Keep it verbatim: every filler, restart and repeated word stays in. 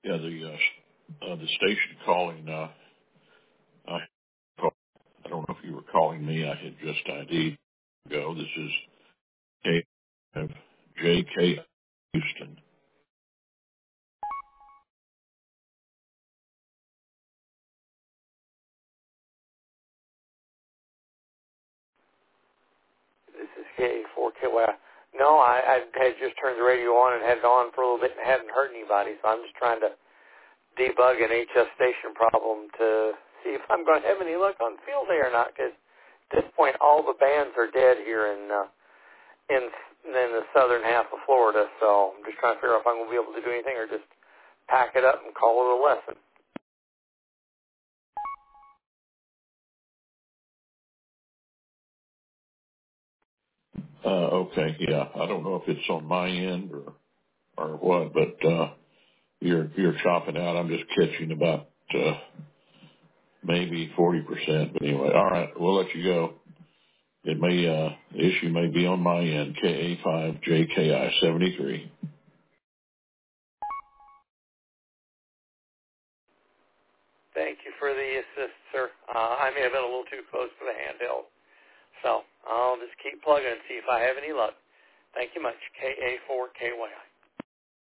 Yeah, the uh, uh, the station calling. Uh, I I don't know if you were calling me. I had just I D go. This is K J K Houston. This is K four K Y. No, I, I had just turned the radio on and had it on for a little bit and hadn't heard anybody, so I'm just trying to debug an H F station problem to see if I'm going to have any luck on field day or not, because at this point all the bands are dead here in, uh, in, in the southern half of Florida, so I'm just trying to figure out if I'm going to be able to do anything or just pack it up and call it a lesson. Uh, okay, yeah. I don't know if it's on my end or or what, but uh, you're you're chopping out. I'm just catching about uh, maybe forty percent. But anyway, all right, we'll let you go. It may uh, the issue may be on my end. K A five J K I seventy-three. Thank you for the assist, sir. Uh, I may have been a little too close for the handheld, so I'll just keep plugging and see if I have any luck. Thank you much. K A four K Y I.